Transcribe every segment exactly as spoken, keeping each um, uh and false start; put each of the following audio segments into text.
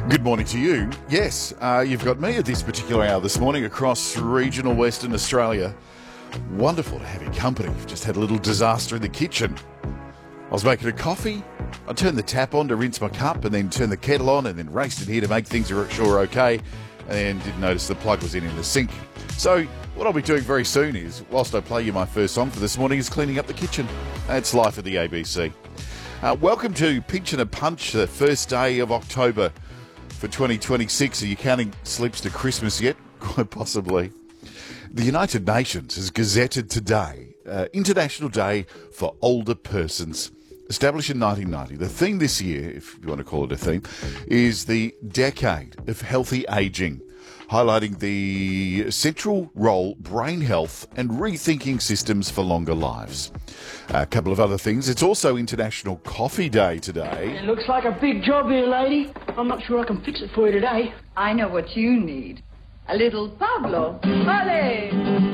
Good morning to you. Yes, uh, you've got me at this particular hour this morning across regional Western Australia. Wonderful to have your company. Just had a little disaster in the kitchen. I was making a coffee. I turned the tap on to rinse my cup and then turned the kettle on and then raced in here to make things sure okay, and didn't notice the plug was in in the sink. So what I'll be doing very soon is, whilst I play you my first song for this morning, is cleaning up the kitchen. That's life at the A B C. Uh, welcome to Pinch and a Punch, the first day of October for twenty twenty-six. Are you counting sleeps to Christmas yet? Quite possibly. The United Nations has gazetted today uh, International Day for Older Persons. Established in nineteen ninety, the theme this year, if you want to call it a theme, is the Decade of Healthy Ageing, highlighting the central role brain health and rethinking systems for longer lives. A couple of other things. It's also International Coffee Day today. It looks like a big job here, lady. I'm not sure I can fix it for you today. I know what you need. A little Pablo. Vale!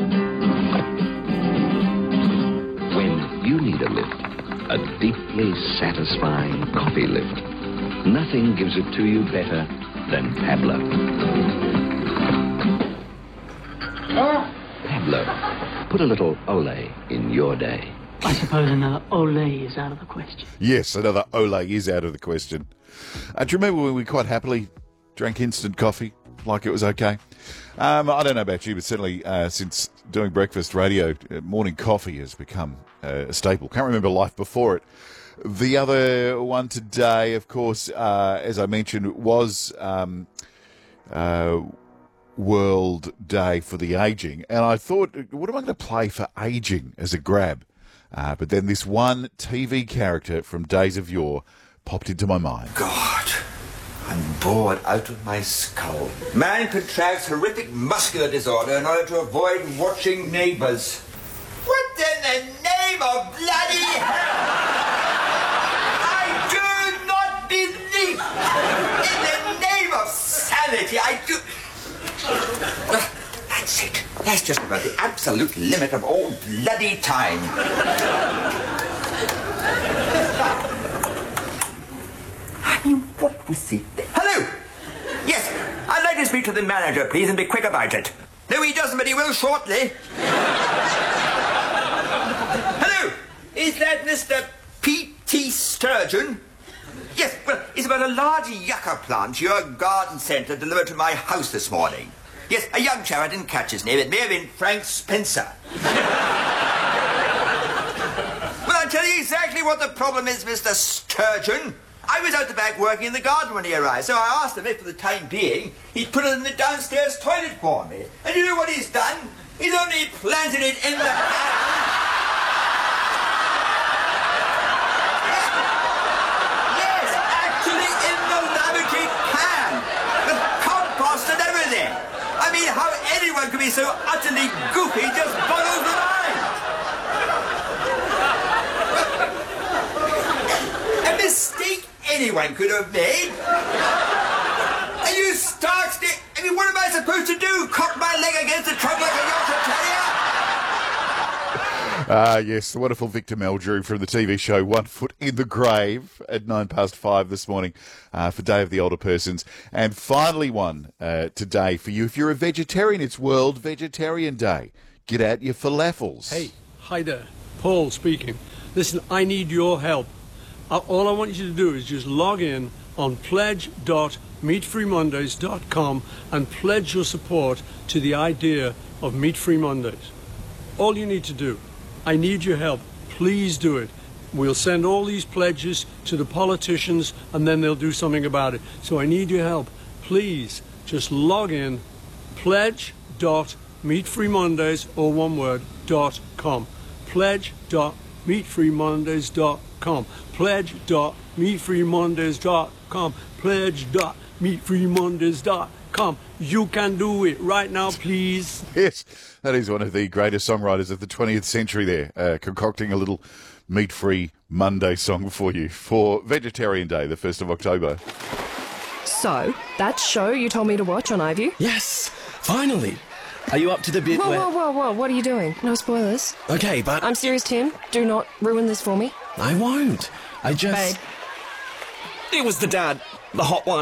When you need a lift, a deeply satisfying coffee lift, nothing gives it to you better than Pablo. Ah, Pablo, put a little Olay in your day. I suppose another Olay is out of the question. Yes, another Olay is out of the question. Uh, do you remember when we quite happily drank instant coffee like it was okay? Um, I don't know about you, but certainly uh, since doing breakfast radio, uh, morning coffee has become uh, a staple. Can't remember life before it. The other one today, of course, uh, as I mentioned, was um, uh, World Day for the Aging. And I thought, what am I going to play for aging as a grab? Uh, but then this one T V character from days of yore popped into my mind. God, I'm bored out of my skull. Man contracts horrific muscular disorder in order to avoid watching neighbours. What in the name of bloody hell? I do not believe. In the name of sanity, I do... That's it. That's just about the absolute limit of all bloody time. I mean, what was it? Hello! Yes, I'd like to speak to the manager, please, and be quick about it. No, he doesn't, but he will shortly. Hello! Is that Mister P T Sturgeon? Yes, well, it's about a large yucca plant your garden centre delivered to my house this morning. Yes, a young chap, I didn't catch his name. It may have been Frank Spencer. Well, I'll tell you exactly what the problem is, Mister Sturgeon. I was out the back working in the garden when he arrived, so I asked him if, for the time being, he'd put it in the downstairs toilet for me. And you know what he's done? He's only planted it in the pan. Yes, actually in the lavatory pan. With compost and everything. I mean, how anyone could be so utterly goofy just boggles the mind. A mistake anyone could have made. And you stark stick. I mean, what am I supposed to do? Cock my leg against the trunk like a Yorkshire Terrier? Ah, yes, the wonderful Victor Meldrew from the T V show One Foot in the Grave at nine past five this morning uh, for Day of the Older Persons. And finally one uh, today for you. If you're a vegetarian, it's World Vegetarian Day. Get out your falafels. Hey, hi there. Paul speaking. Listen, I need your help. Uh, all I want you to do is just log in on pledge dot meat free mondays dot com and pledge your support to the idea of Meat Free Mondays. All you need to do. I need your help. Please do it. We'll send all these pledges to the politicians and then they'll do something about it. So I need your help. Please just log in pledge dot meat free mondays, or one word, dot com. pledge dot meat free mondays dot com. pledge dot meat free mondays dot com. pledge dot meat free mondays dot com. You can do it right now, please. Yes, that is one of the greatest songwriters of the twentieth century there, uh, concocting a little meat-free Monday song for you for Vegetarian Day, the first of October. So, that show you told me to watch on iView? Yes, finally. Are you up to the bit Whoa, where... whoa, whoa, whoa, what are you doing? No spoilers. Okay, but... I'm serious, Tim. Do not ruin this for me. I won't. I just... Babe. It was the dad. The hot one.